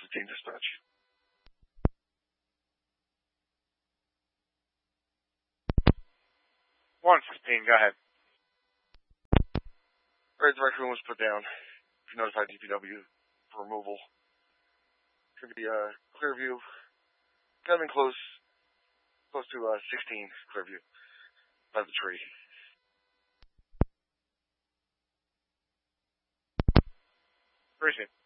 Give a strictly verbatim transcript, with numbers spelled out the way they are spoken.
fifteen dispatch. one fifteen, go ahead. Alright, the raccoon was put down. If you notify D P W for removal. It's going to be a uh, Clearview. Kind of in close, close to uh, sixteen Clearview. By the tree. Appreciate it.